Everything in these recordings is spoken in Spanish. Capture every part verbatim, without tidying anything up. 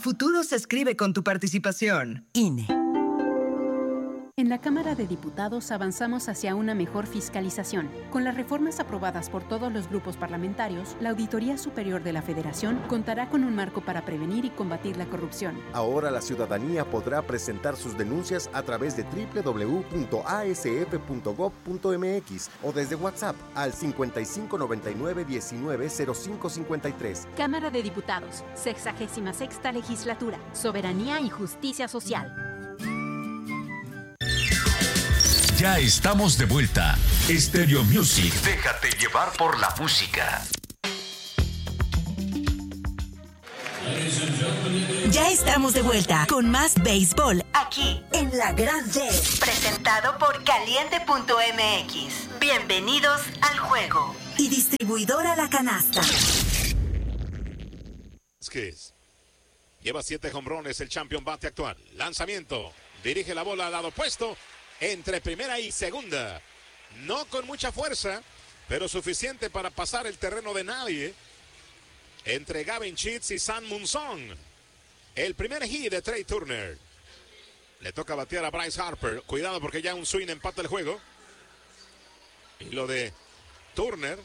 futuro se escribe con tu participación. I N E. En la Cámara de Diputados avanzamos hacia una mejor fiscalización. Con las reformas aprobadas por todos los grupos parlamentarios, la Auditoría Superior de la Federación contará con un marco para prevenir y combatir la corrupción. Ahora la ciudadanía podrá presentar sus denuncias a través de doble u doble u doble u punto a s f punto gob punto m x o desde WhatsApp al cincuenta y cinco noventa y nueve diecinueve cero cinco cincuenta y tres. Cámara de Diputados, sexagésima sexta legislatura, soberanía y justicia social. Ya estamos de vuelta. Stereo Music. Déjate llevar por la música. Ya estamos de vuelta con más béisbol aquí en La Grande. Presentado por Caliente punto m x. Bienvenidos al juego. Y distribuidora La Canasta. Lleva siete jonrones el champion bate actual. Lanzamiento. Dirige la bola al lado opuesto. Entre primera y segunda. No con mucha fuerza, pero suficiente para pasar el terreno de nadie. Entre Gavin Sheets y Sam Munson. El primer hit de Trey Turner. Le toca batear a Bryce Harper. Cuidado porque ya un swing empata el juego. Y lo de Turner.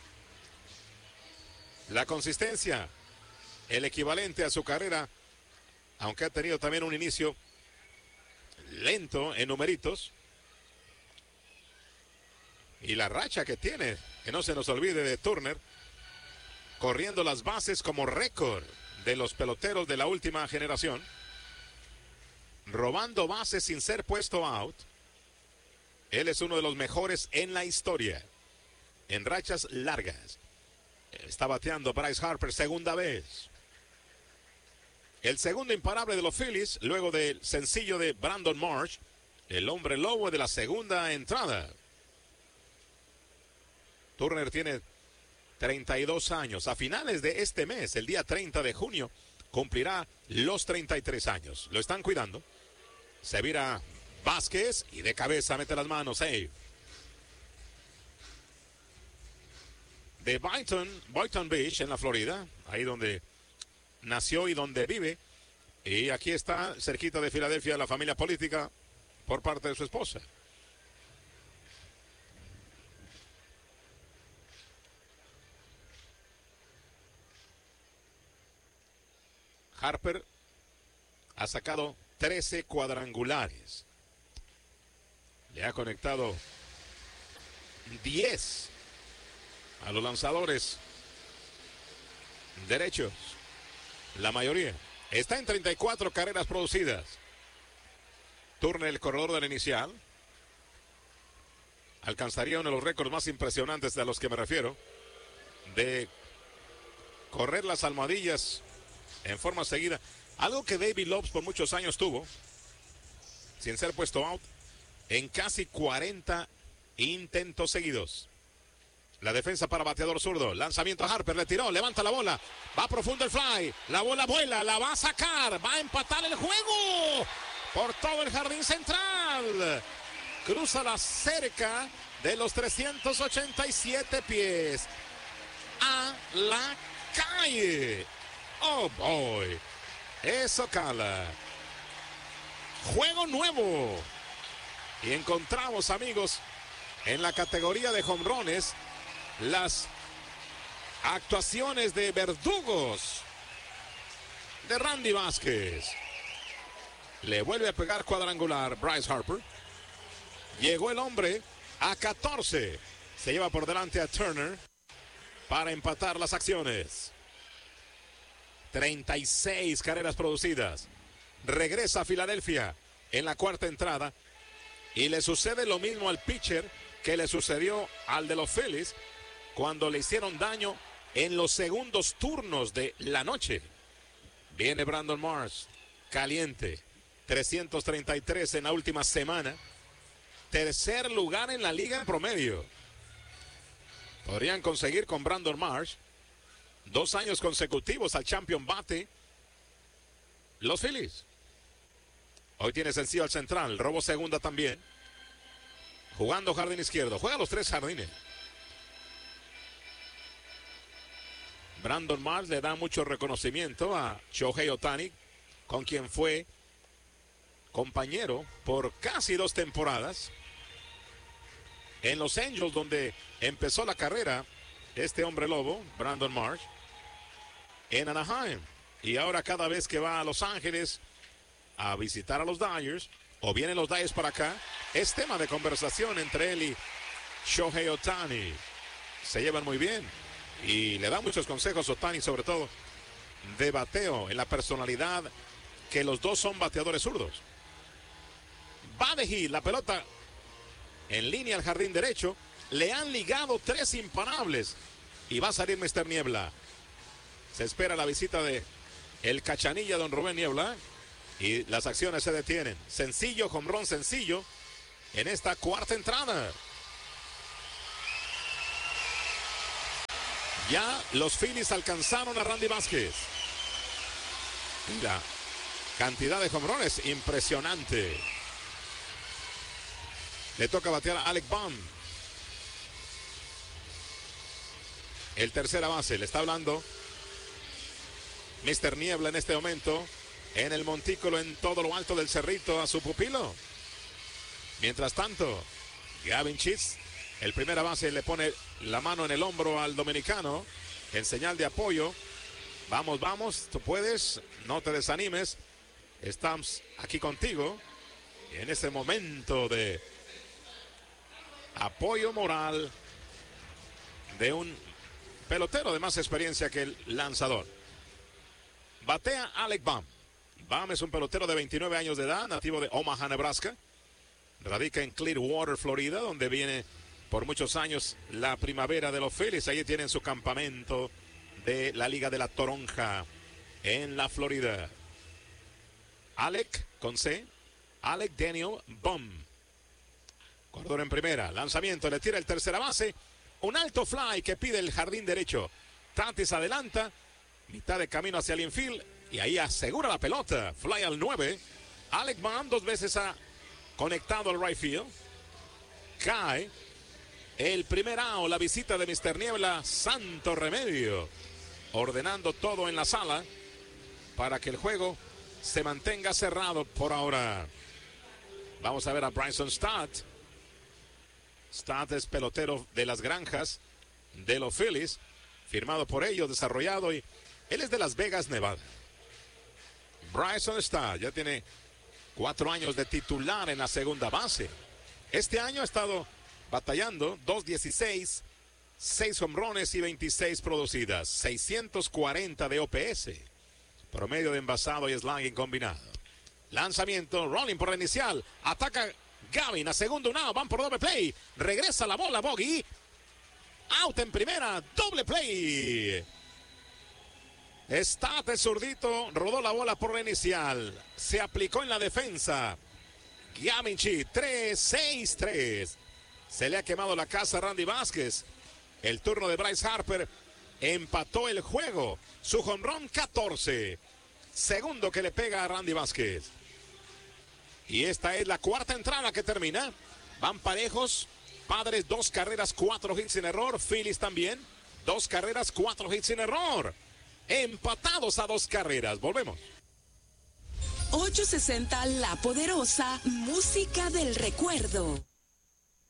La consistencia. El equivalente a su carrera. Aunque ha tenido también un inicio lento en numeritos. Y la racha que tiene, que no se nos olvide, de Turner, corriendo las bases como récord de los peloteros de la última generación, robando bases sin ser puesto out. Él es uno de los mejores en la historia en rachas largas. Está bateando Bryce Harper segunda vez. El segundo imparable de los Phillies, luego del sencillo de Brandon Marsh, el hombre lobo de la segunda entrada. Turner tiene treinta y dos años. A finales de este mes, el día treinta de junio, cumplirá los treinta y tres años. Lo están cuidando. Se vira Vázquez y de cabeza mete las manos. Save. De Boynton, Boynton Beach, en la Florida, ahí donde nació y donde vive. Y aquí está, cerquita de Filadelfia, la familia política por parte de su esposa. Harper ha sacado trece cuadrangulares. Le ha conectado diez a los lanzadores derechos. La mayoría. Está en treinta y cuatro carreras producidas. Turner, el corredor del inicial, alcanzaría uno de los récords más impresionantes de los que me refiero, de correr las almohadillas en forma seguida. Algo que David Lopes por muchos años tuvo, sin ser puesto out, en casi cuarenta intentos seguidos. La defensa para bateador zurdo. Lanzamiento a Harper, le tiró, levanta la bola. Va profundo el fly. La bola vuela, la va a sacar. Va a empatar el juego por todo el jardín central. Cruza la cerca de los trescientos ochenta y siete pies. A la calle. Oh boy. Eso cala. Juego nuevo. Y encontramos, amigos, en la categoría de jonrones, las actuaciones de verdugos de Randy Vázquez. Le vuelve a pegar cuadrangular Bryce Harper. Llegó el hombre a catorce. Se lleva por delante a Turner para empatar las acciones. treinta y seis carreras producidas. Regresa a Filadelfia en la cuarta entrada. Y le sucede lo mismo al pitcher que le sucedió al de los Phillies cuando le hicieron daño en los segundos turnos de la noche. Viene Brandon Marsh, caliente, trescientos treinta y tres en la última semana. Tercer lugar en la liga en promedio. Podrían conseguir con Brandon Marsh dos años consecutivos al champion bate los Phillies. Hoy tiene sencillo al central, robo segunda también. Jugando jardín izquierdo, juega los tres jardines. Brandon Marsh le da mucho reconocimiento a Shohei Ohtani, con quien fue compañero por casi dos temporadas en Los Angels, donde empezó la carrera este hombre lobo, Brandon Marsh, en Anaheim. Y ahora cada vez que va a Los Ángeles a visitar a los Dodgers, o vienen los Dodgers para acá, es tema de conversación entre él y Shohei Ohtani. Se llevan muy bien y le da muchos consejos Ohtani, sobre todo de bateo, en la personalidad que los dos son bateadores zurdos. Va de hit, la pelota en línea al jardín derecho. Le han ligado tres imparables y va a salir mister Niebla. Se espera la visita de el cachanilla don Rubén Niebla y las acciones se detienen. Sencillo, jonrón sencillo en esta cuarta entrada. Ya los Phillies alcanzaron a Randy Vázquez. Mira, cantidad de jonrones impresionante. Le toca batear a Alec Bohm. El tercera base, le está hablando mister Niebla en este momento en el montículo en todo lo alto del cerrito a su pupilo. Mientras tanto, Gavin Sheets, el primera base, le pone la mano en el hombro al dominicano en señal de apoyo. Vamos, vamos, tú puedes, no te desanimes. Estamos aquí contigo en este momento de apoyo moral de un pelotero de más experiencia que el lanzador. Batea Alec Bohm. Bohm es un pelotero de veintinueve años de edad, nativo de Omaha, Nebraska. Radica en Clearwater, Florida, donde viene por muchos años la primavera de los Phillies. Allí tienen su campamento de la Liga de la Toronja en la Florida. Alec, con C, Alec Daniel Bohm. Corredor en primera, lanzamiento, le tira el tercera base. Un alto fly que pide el jardín derecho. Tatis adelanta, mitad de camino hacia el infield y ahí asegura la pelota. Fly al nueve. Alec Bohm dos veces ha conectado al right field. Cae el primer out, la visita de mister Niebla, santo remedio, ordenando todo en la sala para que el juego se mantenga cerrado por ahora. Vamos a ver a Bryson Stott. Stott es pelotero de las granjas de los Phillies, firmado por ellos, desarrollado, y él es de Las Vegas, Nevada. Bryson Stott ya tiene cuatro años de titular en la segunda base. Este año ha estado batallando, dos dieciséis, seis jonrones y veintiséis producidas, seiscientos cuarenta de O P S, promedio de envasado y slugging combinado. Lanzamiento, rolling por la inicial, ataca Gavin a segundo, un out, van por doble play, regresa la bola, Bogey, out en primera, doble play. Stott el zurdito, rodó la bola por la inicial, se aplicó en la defensa. Gavin Sheets, tres seis tres. Se le ha quemado la casa a Randy Vázquez. El turno de Bryce Harper empató el juego. Su jonrón catorce. Segundo que le pega a Randy Vázquez. Y esta es la cuarta entrada que termina. Van parejos. Padres, dos carreras, cuatro hits sin error. Phillies también. Dos carreras, cuatro hits sin error. Empatados a dos carreras. Volvemos. ochocientos sesenta La Poderosa, música del recuerdo.